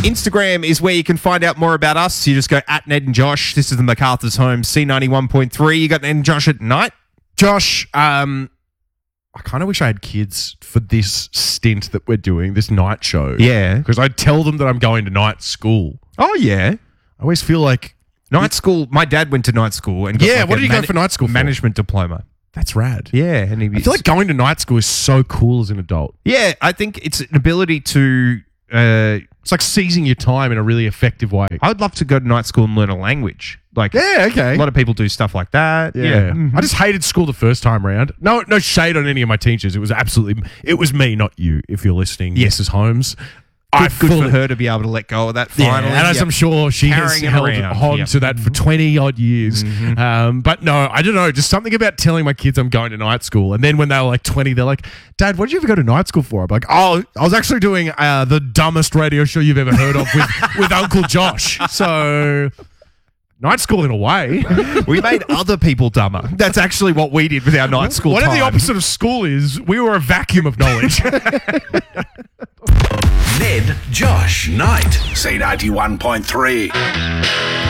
Instagram is where you can find out more about us. You just go at Ned and Josh. This is the MacArthur's Home, C91.3. You got Ned and Josh at night. Josh, I kind of wish I had kids for this stint that we're doing, this night show. Yeah. Because I'd tell them that I'm going to night school. Oh, yeah. I always feel like... Night school. My dad went to night school. And got Yeah, what did you go for night school for? Management diploma. That's rad. Yeah. And I feel like going to night school is so cool as an adult. Yeah, I think it's an ability to... It's like seizing your time in a really effective way. I would love to go to night school and learn a language. Like, Yeah, okay. a lot of people do stuff like that. Yeah. Mhm. I just hated school the first time round. No shade on any of my teachers. It was me, not you, if you're listening. Yeah. Mrs. Holmes. Good for her to be able to let go of that finally. Yeah, and as I'm sure she has Carrying it held around. on Yep. to that for 20 odd years. But no, I don't know. Just something about telling my kids I'm going to night school. And then when they were like 20, they're like, Dad, what did you ever go to night school for? I'm like, oh, I was actually doing the dumbest radio show you've ever heard of with Uncle Josh. So... night school in a way. We made other people dumber. That's actually what we did with our night school What time. if the opposite of school is we were a vacuum of knowledge? Ned, Josh, Night. C91.3.